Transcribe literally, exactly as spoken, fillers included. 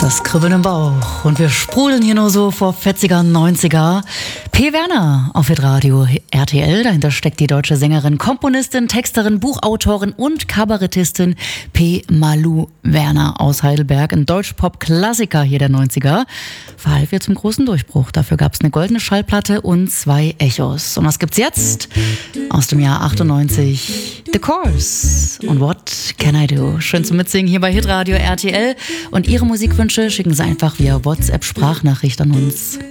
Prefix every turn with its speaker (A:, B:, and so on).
A: das Kribbeln im Bauch. Und wir sprudeln hier nur so vor fetziger neunziger. P. Werner auf Hitradio R T L. Dahinter steckt die deutsche Sängerin, Komponistin, Texterin, Buchautorin und Kabarettistin P. Malou Werner aus Heidelberg. Ein Deutsch-Pop-Klassiker hier der neunziger. Verhalf ihr zum großen Durchbruch. Dafür gab es eine goldene Schallplatte und zwei Echos. Und was gibt's jetzt? Aus dem Jahr achtundneunzig. The Course. Und What Can I Do? Schön zum Mitsingen hier bei Hitradio R T L. Und Ihre Musikwünsche schicken Sie einfach via WhatsApp-Sprachnachricht an uns.